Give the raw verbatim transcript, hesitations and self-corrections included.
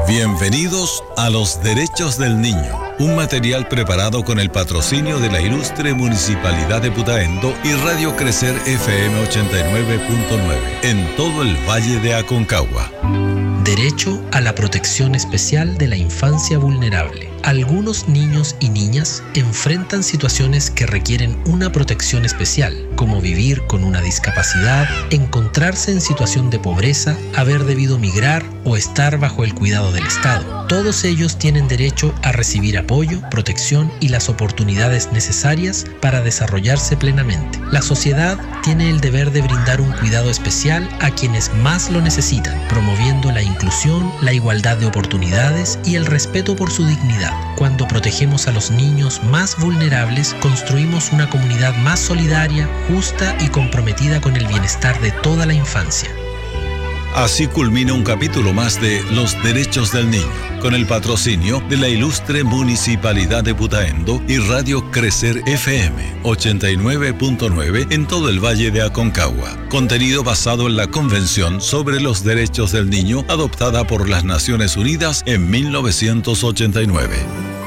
Bienvenidos a Los Derechos del Niño, un material preparado con el patrocinio de la ilustre Municipalidad de Putaendo y Radio Crecer F M ochenta y nueve punto nueve en todo el Valle de Aconcagua. Derecho a la protección especial de la infancia vulnerable. Algunos niños y niñas enfrentan situaciones que requieren una protección especial, como vivir con una discapacidad, encontrarse en situación de pobreza, haber debido migrar o estar bajo el cuidado del Estado. Todos ellos tienen derecho a recibir apoyo, protección y las oportunidades necesarias para desarrollarse plenamente. La sociedad tiene el deber de brindar un cuidado especial a quienes más lo necesitan, promoviendo la inclusión, la igualdad de oportunidades y el respeto por su dignidad. Cuando protegemos a los niños más vulnerables, construimos una comunidad más solidaria, justa y comprometida con el bienestar de toda la infancia. Así culmina un capítulo más de Los Derechos del Niño, con el patrocinio de la ilustre Municipalidad de Putaendo y Radio Crecer F M ochenta y nueve punto nueve en todo el Valle de Aconcagua. Contenido basado en la Convención sobre los Derechos del Niño adoptada por las Naciones Unidas en mil novecientos ochenta y nueve.